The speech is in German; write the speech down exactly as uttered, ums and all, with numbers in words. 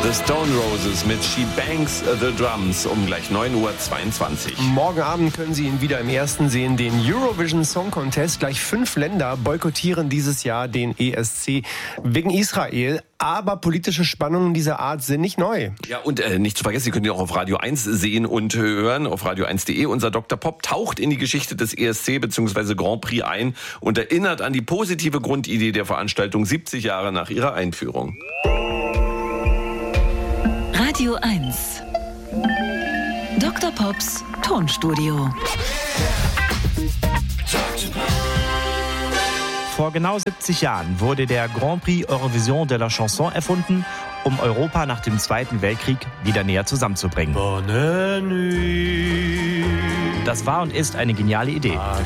The Stone Roses mit She Bangs the Drums um gleich neun Uhr zweiundzwanzig. Morgen Abend können Sie ihn wieder im Ersten sehen, den Eurovision Song Contest. Gleich fünf Länder boykottieren dieses Jahr den E S C wegen Israel. Aber politische Spannungen dieser Art sind nicht neu. Ja, und äh, nicht zu vergessen, Sie können ihn auch auf Radio eins sehen und hören, auf radio eins punkt de. Unser Doktor Pop taucht in die Geschichte des E S C bzw. Grand Prix ein und erinnert an die positive Grundidee der Veranstaltung siebzig Jahre nach ihrer Einführung. Radio eins. Doktor Pops Tonstudio. Vor genau siebzig Jahren wurde der Grand Prix Eurovision de la Chanson erfunden, um Europa nach dem Zweiten Weltkrieg wieder näher zusammenzubringen. Das war und ist eine geniale Idee.